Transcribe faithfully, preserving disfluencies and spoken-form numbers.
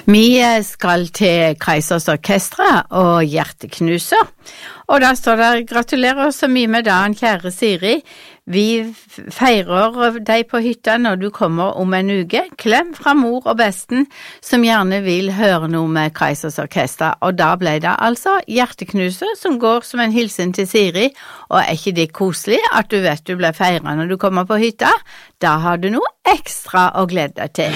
Vi skal til Keisers Orkestra og Hjerteknuser, og da står der gratulerer så mye med dagen, kjære Siri. Vi feirer deg på hytta når du kommer om en uke. Klem fra mor og besten, som gjerne vil høre noe med Keisers Orkestra. Og da ble det altså Hjerteknuser som går som en hilsen til Siri, og er ikke det koselig at du vet du ble feiret når du kommer på hytta? Da har du noe ekstra å glede deg til.